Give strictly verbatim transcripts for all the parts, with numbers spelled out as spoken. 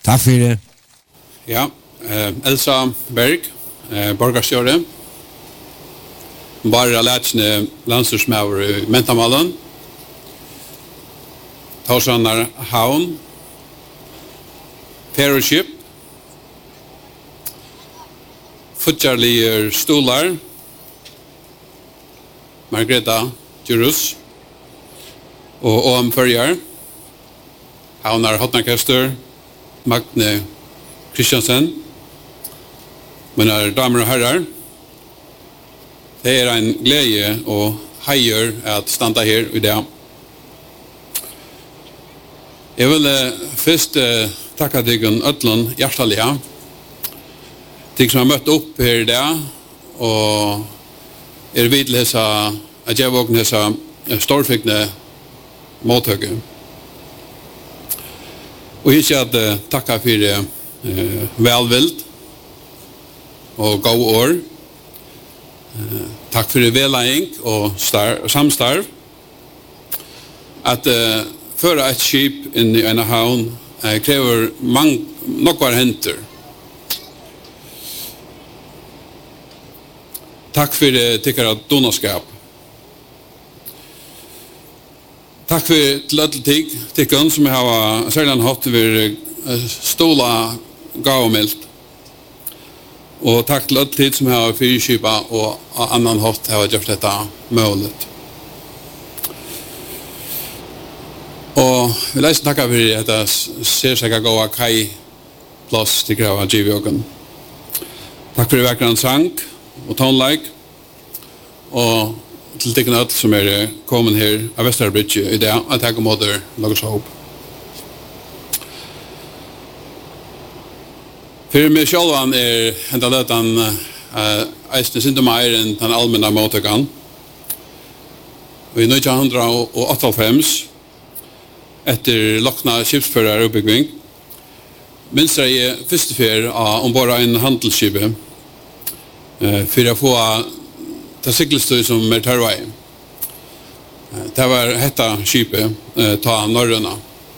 Takk for det. Ja, eh, Elsa Berg, eh, borgarstjåre. Bare lætsene landstorsmauer i Mentamalen. Torsanar Havn. Fellowship. Futjarlige stolar. Margreta Jurus. Og O M Førjar. Havnar Hotnarkester. Magne Kristiansen. Mine damer og herrer. Det er en glede og heier at standa her i dag. Jeg vil først uh, takke deg en ødlån hjertelig. De som har møtt opp her i dag og er vidt hessa at jeg vågner hessa storfikne måttøkke. Og ikke at uh, takke for uh, velvild og god år. Uh, takk for velleging og star- samstarv. At uh, føre et skip inn i en havn uh, krever mang, nokvar henter. Takk for uh, tikkere donaskap. Takk for til alle ting, tikkene som jeg har særlig hatt ved uh, stola gavmeldt. Og takk til alle tid som jeg har fyrkjøpet og annan hatt har gjort dette mulig. Og vi leser takk for at jeg ser seg å gå av kai plass til grava Givjøken. Takk for vekkeren sang og tonleik. Og til tikkene alt som er kommet her av Vesterbridge i dag, at jeg kommer til å lage seg opp. For meg selv er enda løten uh, eisne syndomeier enn den allmenne måttøkken. Og i nitton åttiofem, etter lokna skipsfører oppbygging, minst jeg første fer av ombord en handelsskipet uh, for å få til siklestøy som er tørvei. Uh, det var hetta skipet uh, ta norrøna.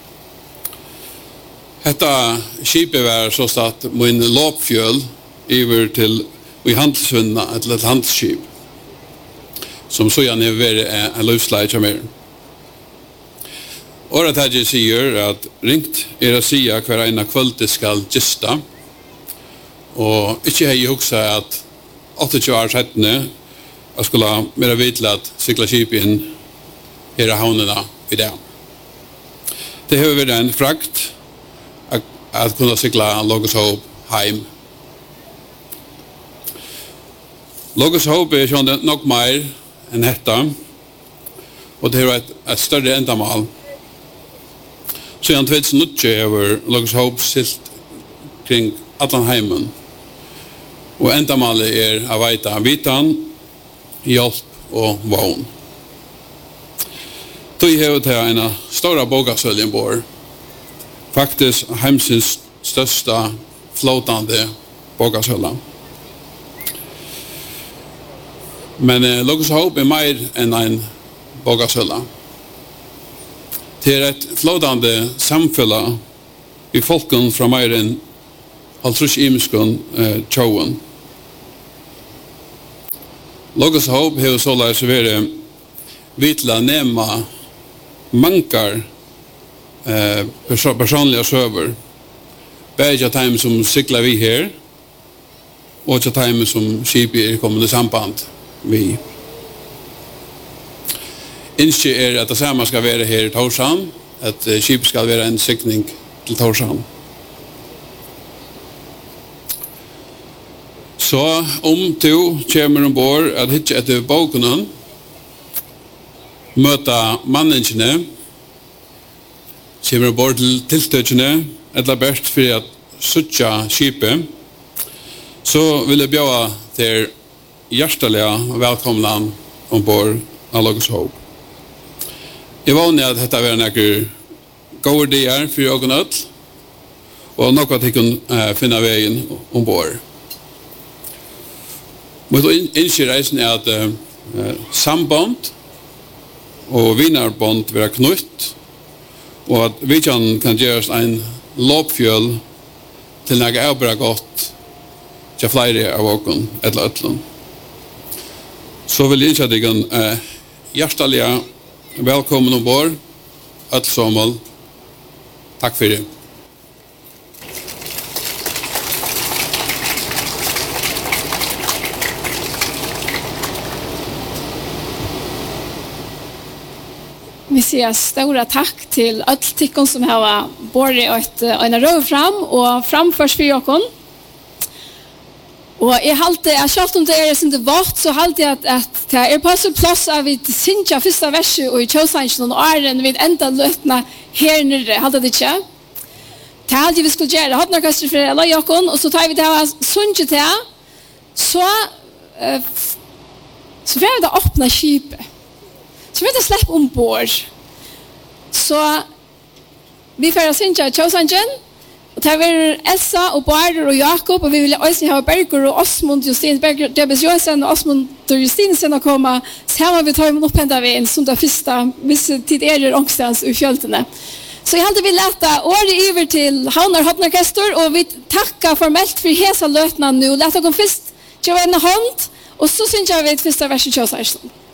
Hetta skipet var så at min låpfjøl iver til i handelsvunna et lett handelsskip som så gjerne vil være en løvsleie som er. Året her jeg sier at ringt er å si hver ene kvölde skal gista og ikke har jeg huksa at tjueåtte år settene jeg skulle være vidtelig at sykla skipet inn her av havnene i dag. Det har vært en frakt at kunna cykla Logos Hope heim. Logos Hope er sånn nok mer enn dette, og det er et, et større endamal. Så i tjuetusen og åtte har Logos Hope silt kring allan heimen, og endamalet er å veita vitan, hjelp og vogn. Tog har vi en stora bogasøljen bor, faktisk heimsins størsta flåtande bogasølla. Men eh, Logos Hope er mer enn en bogasølla. Det er et flåtande samfella i folken fra mer enn halvtrus imiskun eh, tjoen. Logos Hope har såleis vært vitla nema mankar Eh, perso personliga server. Bägge time som cyklar vi här och till time som skip är kommande samband vi. Inske är att det samma ska vara här i Torshavn, att uh, skip ska vara en cykling till Torshavn. Så om du kommer ombord att hitta efter boken möta manningene kommer ombord til tilstøtjene, eller best for at suttja skipet, så vil jeg bjøre til hjertelig velkomna ombord av Logos Hope. Jeg vågner at dette var noen gode dier for ågen ut, og noe at jeg kunne uh, finne veien ombord. Måte innskjer reisen er at uh, samband og vinarbond vil ha knutt, og at vi kan, kan gjøre en låpfjøl til noe avbra godt til flere av åken eller øtlen. Så vil jeg ikke deg en uh, hjertelig velkommen ombord, øtelsommål. Takk for det. Vi sier stora tack till alla som har varit en röv fram och framförs för oss. Och jag halte jag själv om det är som det vart så halte jag att att det är på så plats av vi synja första verset och i Chosanchen och Arden vid ända lötna här nere halte det inte. Det hade vi skulle göra hade några kastar för alla jakon och så tar vi det här sunja till så uh, så får vi det öppna skipet. Så vi inte släpp ombord. Så vi får synja Chosanchen. Och det var Elsa och Barder och Jakob och vi ville också ha Berger och Osmund Justin Berger Debes Johansson och Osmund och Justinsen att komma. Så här har vi tagit upp ända vid en sån där första viss tid är det ångstans i fjöltene. Så jag hade vi lätta året över till Havnar Hotnorkester och vi tackar formellt för hesa lötna nu. Lätta kom först till en hand och så syns jag vid första verset i Chosanchen.